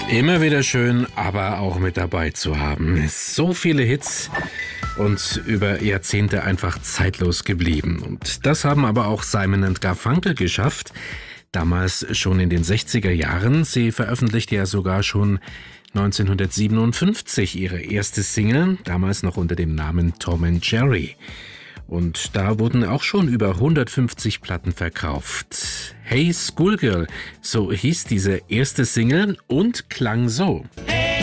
Immer wieder schön, aber auch mit dabei zu haben. So viele Hits und über Jahrzehnte einfach zeitlos geblieben. Und das haben aber auch Simon & Garfunkel geschafft. Damals schon in den 60er Jahren. Sie veröffentlichte ja sogar schon 1957 ihre erste Single, damals noch unter dem Namen Tom and Jerry. Und da wurden auch schon über 150 Platten verkauft. Hey Schoolgirl, so hieß diese erste Single und klang so. Hey